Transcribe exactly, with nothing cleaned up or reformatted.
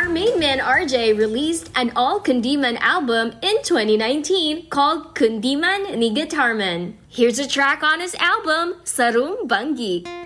Our main man R J released an all Kundiman album in twenty nineteen called Kundiman ni Guitarman. Here's a track on his album, Sarung Bangi.